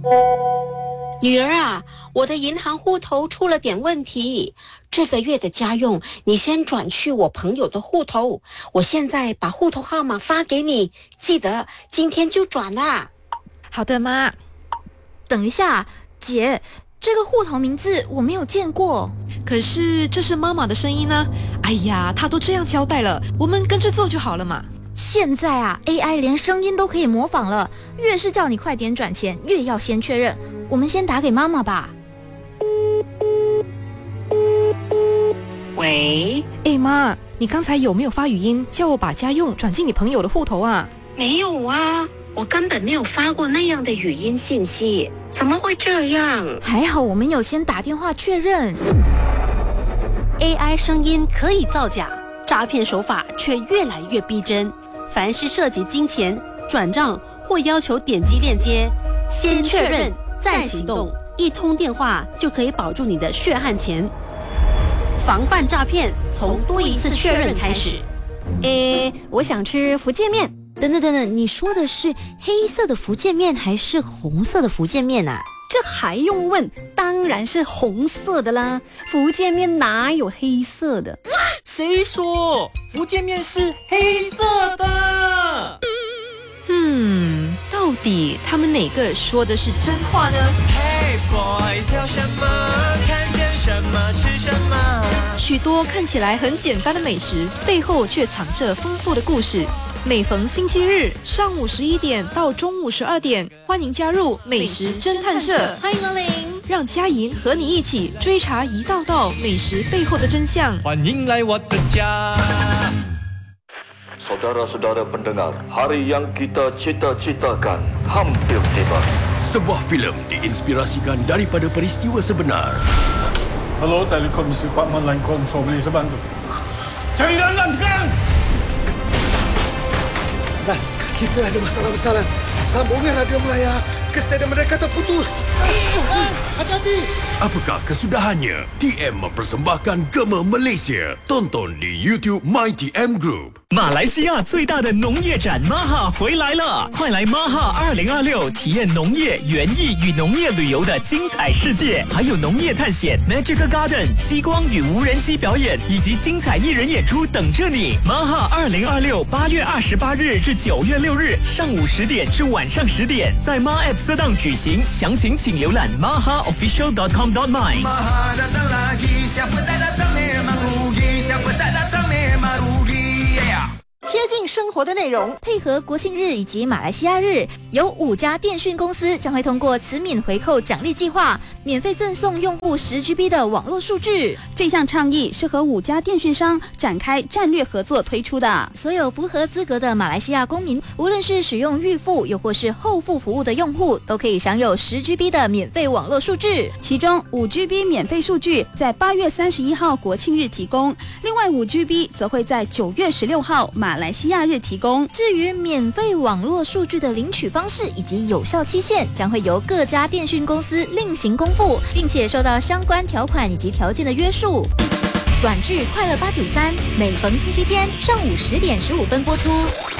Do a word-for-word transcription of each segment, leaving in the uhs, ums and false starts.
女儿啊，我的银行户头出了点问题，这个月的家用你先转去我朋友的户头，我现在把户头号码发给你，记得今天就转啦。 好的，妈。 等一下，姐，这个户头名字我没有见过。 可是这是妈妈的声音呢。哎呀，她都这样交代了，我们跟着做就好了嘛。 现在啊 A I 连声音都可以模仿了，越是叫你快点转钱，越要先确认。我们先打给妈妈吧。 喂， 哎妈，你刚才有没有发语音叫我把家用转进你朋友的户头啊？ 没有啊，我根本没有发过那样的语音信息，怎么会这样？ 还好我们有先打电话确认。 A I 声音可以造假，诈骗手法却越来越逼真。凡是涉及金钱、转账或要求点击链接，先确认再行动，一通电话就可以保住你的血汗钱。防范诈骗，从多一次确认开始。 诶，我想吃福建面。等等等等，你说的是黑色的福建面还是红色的福建面啊？ 这还用问？当然是红色的啦！福建面哪有黑色的？ 谁说福建面是黑色的？ 嗯，到底他们哪个说的是真话呢？ Hey boys， 挑什么？看见什么吃什么？ 许多看起来很简单的美食，背后却藏着丰富的故事。每逢星期日上午十一点到中午十二点，欢迎加入美食侦探社， 欢迎光临， 让佳莹和你一起追查一道道美食背后的真相。 欢迎来我的家。 Saudara-saudara pendengar, hari yang kita cita-citakan hampir tiba. Sebuah filem diinspirasikan daripada peristiwa sebenar. Hello, Telekomisi Department Line Control, boleh saya bantu? Cari dalam sekarang! Dan kita ada masalah besar lah. Sambungan radio Melaya ke stadium mereka terputus. Hati-hati. Apakah kesudahannya? T M mempersembahkan Gema Malaysia. Tonton di YouTube My T M Group. 马来西亚最大的农业展 Maha 回来了，快来 Maha 二零二六体验农业、园艺与农业旅游的精彩世界，还有农业探险、Magic Garden、激光与无人机表演以及精彩艺人演出等着你。Maha 二零二六八月二十八日至九月六日上午十点至晚上十点，在 Ma App Sedang 举行，详情请浏览 maha official dot com dot my。 Maha datang lagi, siapa tak datang memang rugi, siapa tak datang memang rugi。 贴近生活的内容， 配合国庆日以及马来西亚日，有五家电讯公司将会通过慈敏回扣奖励计划，免费赠送用户十 G B 的网络数据。 这项倡议是和五家电讯商展开战略合作推出的。 所有符合资格的马来西亚公民，无论是使用预付又或是后付服务的用户，都可以享有十 G B 的免费网络数据。 其中五 G B 免费数据在八月三十一号国庆日提供，另外五 G B 则会在九月十六号马来西亚日提供。 至于免费网络数据的领取方式以及有效期限，将会由各家电讯公司另行公布，并且受到相关条款以及条件的约束。短剧快乐八九三，每逢星期天上午十点十五分播出。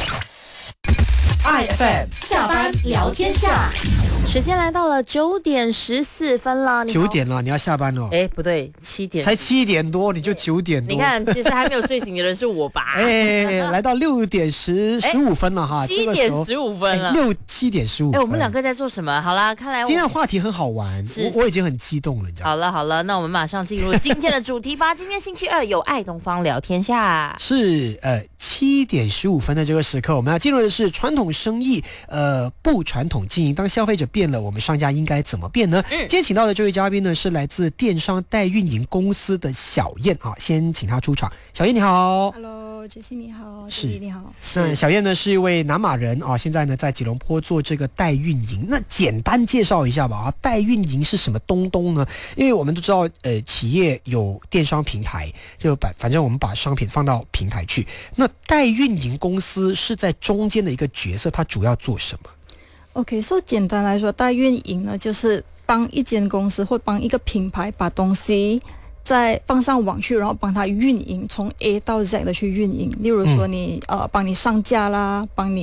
I F M 下班聊天下， 时间来到了九点十四分了。 九点了，你要下班了？ 哎，不对，七点。 才七点多，你就九点多。 你看，其实还没有睡醒的人是我吧？ 哎，来到六点十十五分了哈， 七点十五分了， 六七点十五。 哎，我们两个在做什么？好啦，看来今天的话题很好玩，我我已经很激动了，你知道吗？ 好了好了，那我们马上进入今天的主题吧。今天星期二有爱东方聊天下， 是呃七点十五分的这个时刻，我们要进入的是传统生意，呃不传统经营。当消费者变了，我们商家应该怎么变呢？嗯、今天请到的这位嘉宾呢，是来自电商代运营公司的小燕啊，先请她出场。小燕你好 ，Hello， 杰西你好， 是你好。 那小燕呢是一位南马人啊，现在呢在吉隆坡做这个代运营。那简单介绍一下吧啊，代运营是什么东东呢？因为我们都知道，呃，企业有电商平台，就把反正我们把商品放到平台去。那代运营公司是在中间的一个角色，它主要做什么 ？OK， 说、so, 简单来说，代运营呢就是帮一间公司或帮一个品牌把东西再放上网去，然后帮它运营，从 A 到 Z 的去运营。例如说你、嗯、呃帮你上架啦，帮你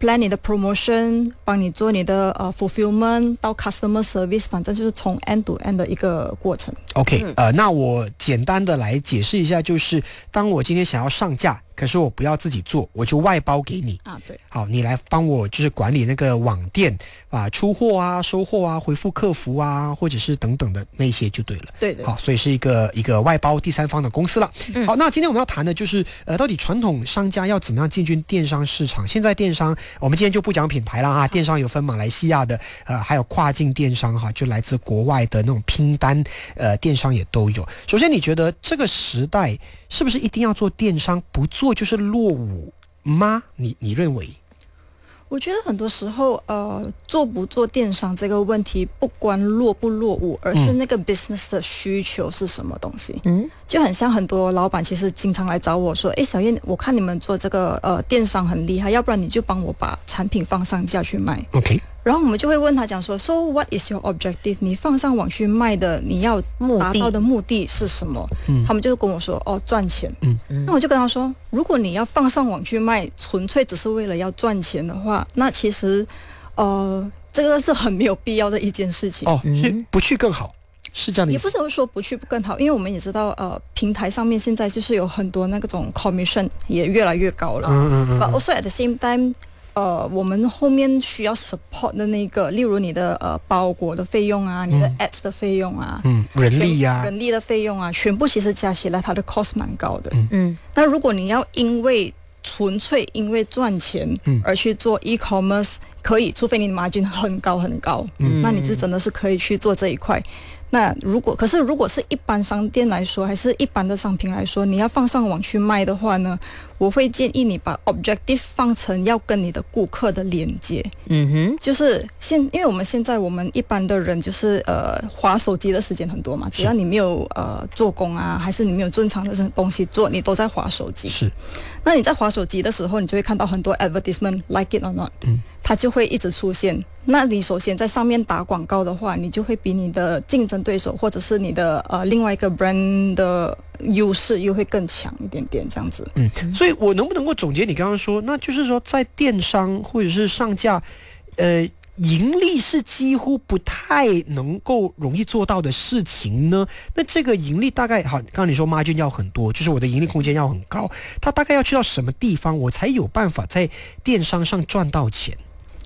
plan 你的 promotion， 帮你做你的呃 fulfillment 到 customer service， 反正就是从 end to end 的一个过程。 OK，、嗯、呃，那我简单的来解释一下，就是当我今天想要上架，可是我不要自己做，我就外包给你啊，对， 好，你来帮我就是管理那个网店啊，出货啊、收货啊、回复客服啊，或者是等等的那些就对了。 对对。 好，所以是一个一个外包第三方的公司了。嗯、好，那今天我们要谈的就是呃，到底传统商家要怎么样进军电商市场？现在电商，我们今天就不讲品牌了啊，电商有分马来西亚的，呃，还有跨境电商哈，就来自国外的那种拼单，呃，电商也都有。首先，你觉得这个时代是不是一定要做电商，不做就是落伍吗？你你认为？ 我觉得很多时候，呃，做不做电商这个问题，不关落不落伍，而是那个 business 的需求是什么东西。嗯，就很像很多老板其实经常来找我说，诶，小燕，我看你们做这个呃电商很厉害，要不然你就帮我把产品放上架去卖。 OK。 然后我们就会问他讲说 ，So what is your objective？ 你放上网去卖的，你要达到的目的是什么？嗯，他们就跟我说，哦，赚钱。嗯嗯，那我就跟他说，如果你要放上网去卖，纯粹只是为了要赚钱的话，那其实，呃，这个是很没有必要的一件事情。 哦，是不去更好。是这样的意思， 也不是说不去更好，因为我们也知道，呃，平台上面现在就是有很多那种 commission 也越来越高了。嗯嗯嗯。But also at the same time，呃，我们后面需要 support 的那个，例如你的呃包裹的费用啊，你的 ads 的费用啊， 嗯，人力呀、啊， 人力的费用啊，全部其实加起来它的 cost 蛮高的。嗯，那如果你要因为纯粹因为赚钱而去做 e-commerce， 可以，除非你的 margin 很高很高，嗯，那你是真的是可以去做这一块。那如果可是如果是一般商店来说，还是一般的商品来说，你要放上网去卖的话呢，我会建议你把 objective 放成要跟你的顾客的连接。嗯哼，就是现因为我们现在我们一般的人就是呃滑手机的时间很多嘛，只要你没有呃做工啊，还是你没有正常的东西做，你都在滑手机。 是， 那你在滑手机的时候，你就会看到很多 advertisement like it or not，嗯，它就会一直出现。那你首先在上面打广告的话，你就会比你的竞争对手或者是你的呃另外一个 brand 的优势又会更强一点点，这样子。 嗯，所以我能不能够总结你刚刚说，那就是说在电商或者是上架，呃，盈利是几乎不太能够容易做到的事情呢？那这个盈利大概好，刚刚你说 margin 要很多，就是我的盈利空间要很高，它大概要去到什么地方，我才有办法在电商上赚到钱？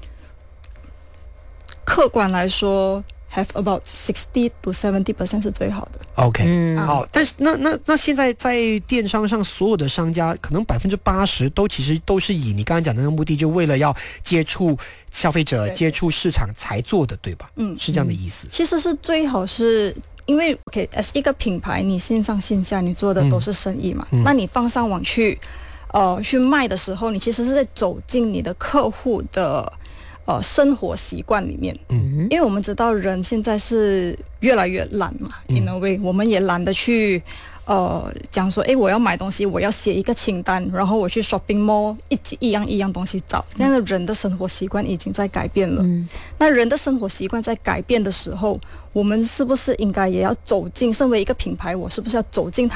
客观来说 ，have about sixty to seventy percent 是最好的。 OK，、嗯、好，但是那那那现在在电商上，所有的商家可能百分之八十都其实都是以你刚刚讲的那个目的，就为了要接触消费者、接触市场才做的，对吧？嗯，是这样的意思。 其实是最好是。因为 OK，as 一个品牌，你线上线下你做的都是生意嘛，嗯、那你放上网去，呃，去卖的时候，你其實是在走进你的客户的呃生活习惯里面。嗯，因为我们知道人现在是越来越懒嘛，嗯、in a way， 我们也懒得去。呃，讲说，哎，我要买东西，我要写一个清单，然后我去 shopping mall 一一样一样东西找。这样的人的生活习惯已经在改变了。嗯，那人的生活习惯在改变的时候，我们是不是应该也要走进？身为一个品牌，我是不是要走进他